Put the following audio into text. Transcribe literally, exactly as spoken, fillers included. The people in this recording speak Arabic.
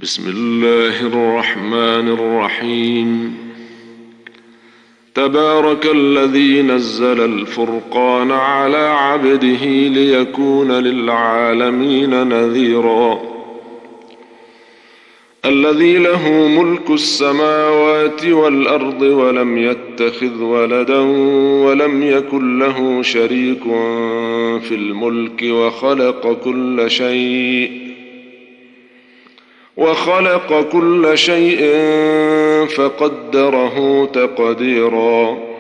بسم الله الرحمن الرحيم. تبارك الذي نزل الفرقان على عبده ليكون للعالمين نذيرا. الذي له ملك السماوات والأرض ولم يتخذ ولدا ولم يكن له شريك في الملك وخلق كل شيء وخلق كل شيء فقدره تقديرا.